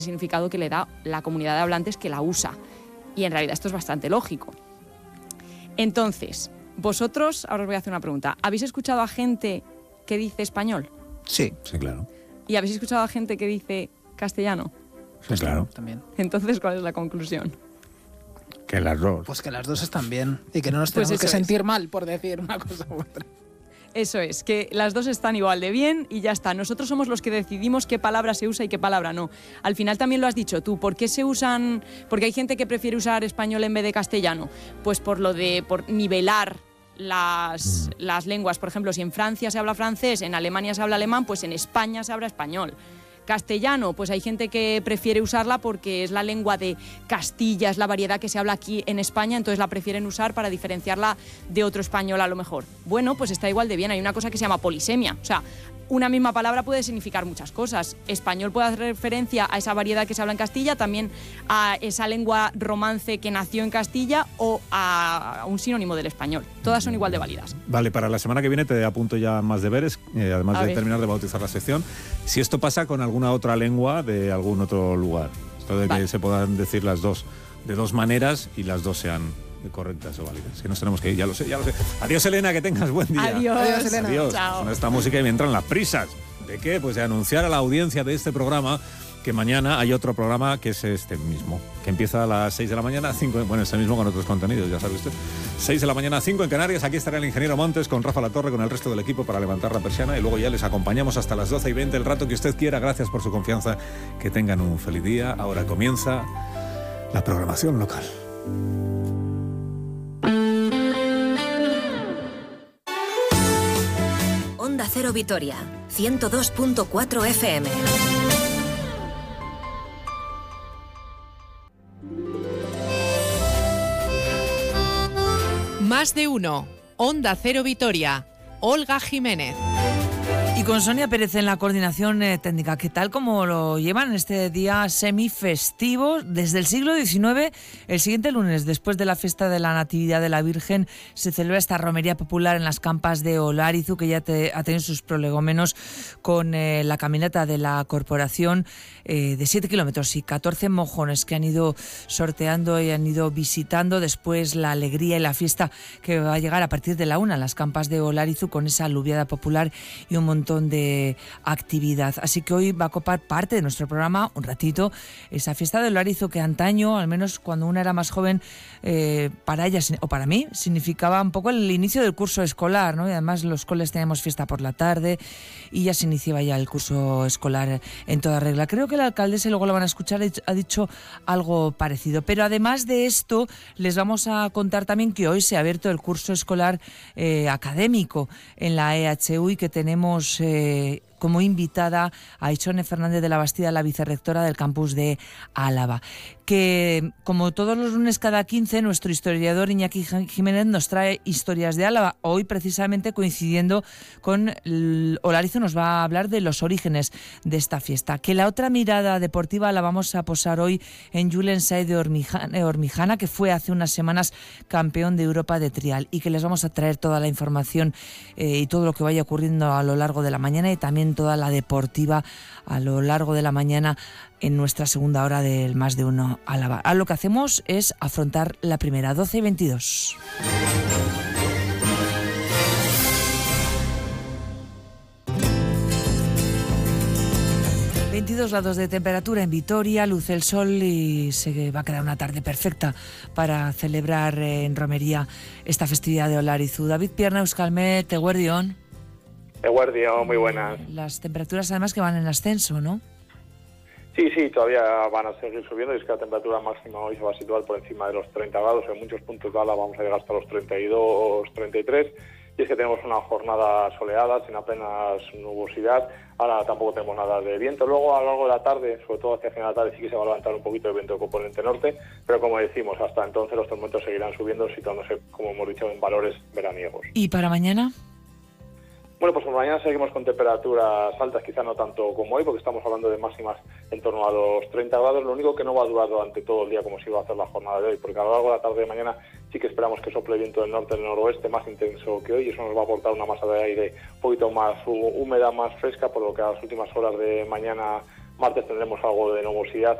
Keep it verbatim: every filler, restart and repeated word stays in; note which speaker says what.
Speaker 1: significado que le da la comunidad de hablantes que la usa. Y en realidad esto es bastante lógico. Entonces, vosotros, ahora os voy a hacer una pregunta. ¿Habéis escuchado a gente que dice español?
Speaker 2: Sí, sí, claro.
Speaker 1: ¿Y habéis escuchado a gente que dice castellano?
Speaker 2: Sí, claro.
Speaker 3: También.
Speaker 1: Entonces, ¿cuál es la conclusión?
Speaker 2: Que las dos.
Speaker 3: Pues que las dos están bien y que no nos
Speaker 1: Pues
Speaker 3: tenemos que
Speaker 1: eso
Speaker 3: sentir
Speaker 1: es.
Speaker 3: mal por decir una cosa u otra.
Speaker 1: Eso es, que las dos están igual de bien y ya está. Nosotros somos los que decidimos qué palabra se usa y qué palabra no. Al final también lo has dicho tú. ¿Por qué se usan? Porque hay gente que prefiere usar español en vez de castellano. Pues por lo de por nivelar las, las lenguas. Por ejemplo, si en Francia se habla francés, en Alemania se habla alemán, pues en España se habla español. Castellano, pues hay gente que prefiere usarla porque es la lengua de Castilla, es la variedad que se habla aquí en España, entonces la prefieren usar para diferenciarla de otro español a lo mejor. Bueno, pues está igual de bien. Hay una cosa que se llama polisemia, o sea, una misma palabra puede significar muchas cosas. Español puede hacer referencia a esa variedad que se habla en Castilla, también a esa lengua romance que nació en Castilla o a un sinónimo del español. Todas son igual de válidas.
Speaker 4: Vale, para la semana que viene te apunto ya más deberes, eh, además
Speaker 1: A
Speaker 4: de
Speaker 1: ver.
Speaker 4: terminar de bautizar la sección. Si esto pasa con alguna otra lengua de algún otro lugar, esto de
Speaker 1: Vale.
Speaker 4: que se puedan decir las dos de dos maneras y las dos sean correctas o válidas. Que nos tenemos que ir, ya lo sé, ya lo sé. Adiós, Elena, que tengas buen día.
Speaker 1: Adiós.
Speaker 3: Adiós, Elena.
Speaker 4: Adiós.
Speaker 1: Chao.
Speaker 4: Con esta música y me entran las prisas. ¿De qué? Pues de anunciar a la audiencia de este programa que mañana hay otro programa que es este mismo, que empieza a las seis de la mañana, cinco, bueno, este mismo con otros contenidos, ya sabe usted. seis de la mañana, cinco en Canarias. Aquí estará el ingeniero Montes con Rafa La Torre, con el resto del equipo para levantar la persiana y luego ya les acompañamos hasta las doce y veinte, el rato que usted quiera. Gracias por su confianza. Que tengan un feliz día. Ahora comienza la programación local.
Speaker 5: Onda Cero Vitoria, ciento dos punto cuatro F M.
Speaker 6: Más de uno. Onda Cero Vitoria. Olga Jiménez.
Speaker 7: Y con Sonia Pérez en la coordinación eh, técnica. ¿Qué tal como lo llevan este día semifestivo? Desde el siglo diecinueve, el siguiente lunes, después de la fiesta de la Natividad de la Virgen, se celebra esta romería popular en las campas de Olarizu, que ya te, ha tenido sus prolegómenos con eh, la caminata de la corporación eh, de siete kilómetros y catorce mojones que han ido sorteando y han ido visitando. Después la alegría y la fiesta que va a llegar a partir de la una en las campas de Olarizu con esa aluviada popular y un montón de actividad. Así que hoy va a copar parte de nuestro programa, un ratito, esa fiesta de Olarizu que antaño, al menos cuando una era más joven, eh, para ella o para mí, significaba un poco el inicio del curso escolar, ¿no? Y además los coles teníamos fiesta por la tarde y ya se iniciaba ya el curso escolar en toda regla. Creo que la alcaldesa, y luego lo van a escuchar, ha dicho algo parecido. Pero además de esto, les vamos a contar también que hoy se ha abierto el curso escolar eh, académico en la E H U y que tenemos Eh, como invitada a Ichone Fernández de la Bastida, la vicerrectora del campus de Álava, que como todos los lunes cada quince, nuestro historiador Iñaki Jiménez nos trae historias de Álava. Hoy precisamente coincidiendo con Olarizu nos va a hablar de los orígenes de esta fiesta. Que la otra mirada deportiva la vamos a posar hoy en Julen Saez de Ormijana, que fue hace unas semanas campeón de Europa de trial, y que les vamos a traer toda la información eh, y todo lo que vaya ocurriendo a lo largo de la mañana y también toda la deportiva a lo largo de la mañana en nuestra segunda hora del Más de Uno Álava. Ahora lo que hacemos es afrontar la primera, doce y veintidós. veintidós grados de temperatura en Vitoria, luce el sol y se va a quedar una tarde perfecta para celebrar en romería esta festividad de Olarizu. David Pierna, Euskalmet, Eguerdión.
Speaker 8: Eguerdión, muy buenas.
Speaker 7: Las temperaturas además que van en ascenso, ¿no?
Speaker 8: Sí, sí, todavía van a seguir subiendo y es que la temperatura máxima hoy se va a situar por encima de los treinta grados. En muchos puntos de Álava vamos a llegar hasta los treinta y dos, treinta y tres. Y es que tenemos una jornada soleada, sin apenas nubosidad. Ahora tampoco tenemos nada de viento. Luego, a lo largo de la tarde, sobre todo hacia el final de la tarde, sí que se va a levantar un poquito el viento de componente norte. Pero como decimos, hasta entonces los termómetros seguirán subiendo, situándose, como hemos dicho, en valores veraniegos.
Speaker 7: ¿Y para mañana?
Speaker 8: Bueno, pues por mañana seguimos con temperaturas altas, quizá no tanto como hoy, porque estamos hablando de máximas en torno a los treinta grados. Lo único que no va a durar durante todo el día como si iba a hacer la jornada de hoy, porque a lo largo de la tarde de mañana sí que esperamos que sople viento del norte del noroeste más intenso que hoy, y eso nos va a aportar una masa de aire un poquito más húmeda, más fresca, por lo que a las últimas horas de mañana Martes tendremos algo de nubosidad